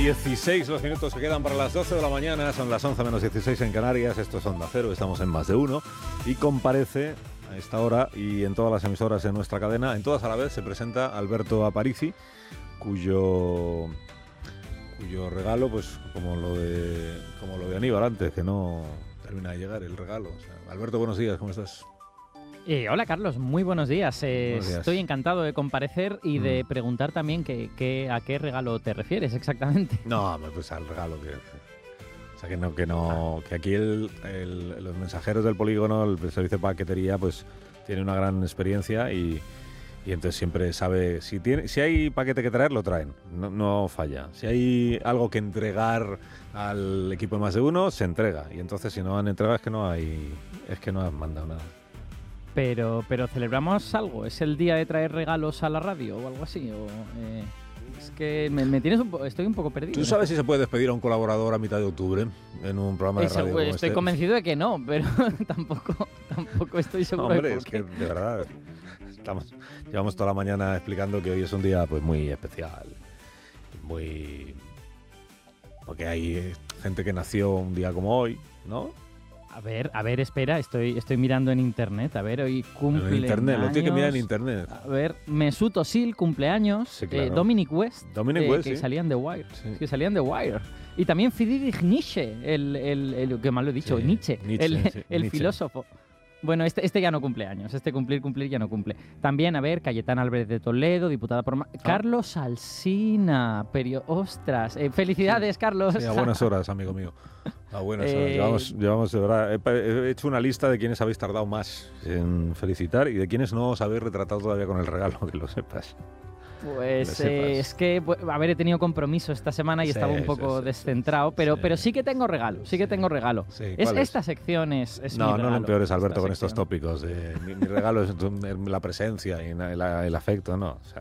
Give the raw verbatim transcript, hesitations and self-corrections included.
dieciséis los minutos que quedan para las doce de la mañana, son las once menos dieciséis en Canarias, esto es Onda Cero, estamos en Más de Uno, y comparece a esta hora y en todas las emisoras de nuestra cadena, en todas a la vez, se presenta Alberto Aparici, cuyo cuyo regalo, pues como lo de como lo de Aníbal antes, que no termina de llegar el regalo. O sea, Alberto, buenos días, ¿cómo estás? Eh, hola Carlos, muy buenos días. Eh, buenos días. Estoy encantado de comparecer y mm. de preguntar también que, que, a qué regalo te refieres exactamente. No, pues al regalo que... O sea, que no, que no, que aquí el, el, los mensajeros del polígono, el servicio de paquetería, pues tiene una gran experiencia y, y entonces siempre sabe, si tiene, si hay paquete que traer, lo traen, no, no falla. Si hay algo que entregar al equipo de Más de Uno, se entrega. Y entonces si no han entregado es que no hay, es que no han mandado nada. Pero, pero celebramos algo, ¿es el día de traer regalos a la radio o algo así? O, eh, es que me, me tienes un po- estoy un poco perdido. ¿Tú sabes si se puede despedir a un colaborador a mitad de octubre en un programa de Eso, radio? pues, Como estoy este? convencido de que no, pero tampoco, tampoco estoy seguro. No, hombre, de es que de verdad, estamos, llevamos toda la mañana explicando que hoy es un día pues muy especial, muy... porque hay gente que nació un día como hoy, ¿no? A ver, a ver, espera, estoy, estoy mirando en internet, a ver, hoy cumple en internet, años, lo tiene que mirar en internet. A ver, Mesut Özil, cumpleaños, Sí, claro. eh, Dominic West, Dominic eh, West, que sí. salían de Wire, Sí. que salían de Wire. Y también Friedrich Nietzsche, el, el, el que mal lo he dicho, Sí, Nietzsche, Nietzsche, el, sí, el Nietzsche. filósofo. Bueno, este, este ya no cumple años, este cumplir, cumplir ya no cumple. También, a ver, Cayetana Álvarez de Toledo, diputada por... Ma- Ah. Carlos Alsina, perio... Ostras, eh, felicidades, Sí. Carlos. Sí, a buenas horas, amigo mío. A buenas horas. Eh, Llevamos, llevamos de verdad, he, he hecho una lista de quienes habéis tardado más en felicitar y de quienes no os habéis retratado todavía con el regalo, que lo sepas. Pues eh, es que, a ver, he tenido compromiso esta semana y Sí, estaba un poco sí, sí, descentrado, pero, sí. pero sí que tengo regalo, sí que Sí. tengo regalo. Sí, es, ¿cuál es? Esta sección es, es No, mi no regalo. lo empeores, Alberto, Esta con estos sección. tópicos. Eh, mi, mi regalo es la presencia y la, el afecto, ¿no? O sea,